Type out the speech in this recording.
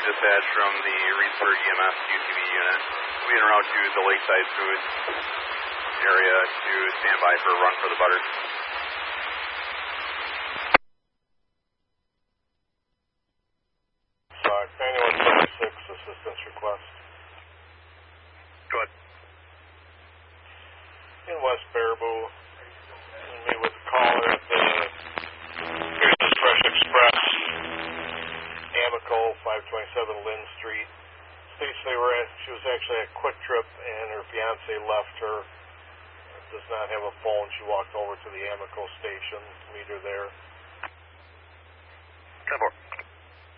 dispatch from the Reedsburg EMS UTV unit. We'll be en route to the Lakeside Foods area to stand by for a run for the butters. Sorry, 9176, assistance request. Go ahead. In West Baraboo, meet with the caller at the Pearson's Fresh Express, Amico, 527 Lynn Street. Station they were at, she was actually at Quick Trip and her fiance left her. Does not have a phone. She walked over to the Amico station to meet her there. 10-4.